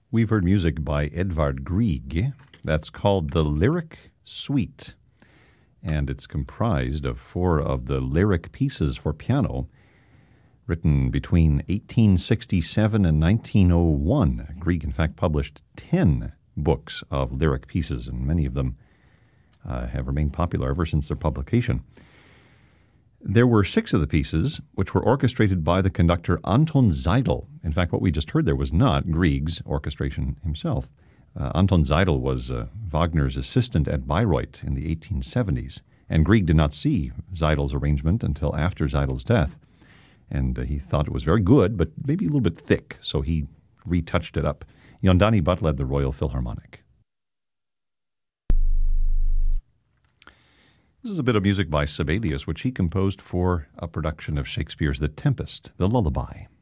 We've heard music by Edvard Grieg. That's called The Lyric Suite, and it's comprised of 4 of the lyric pieces for piano written between 1867 and 1901. Grieg, in fact, published 10 books of lyric pieces, and many of them have remained popular ever since their publication. There were 6 of the pieces which were orchestrated by the conductor Anton Seidl. In fact, what we just heard there was not Grieg's orchestration himself. Anton Seidl was Wagner's assistant at Bayreuth in the 1870s, and Grieg did not see Seidel's arrangement until after Seidel's death. And he thought it was very good, but maybe a little bit thick, so he retouched it up. Yondani Butt led the Royal Philharmonic. This is a bit of music by Sibelius, which he composed for a production of Shakespeare's The Tempest, the lullaby.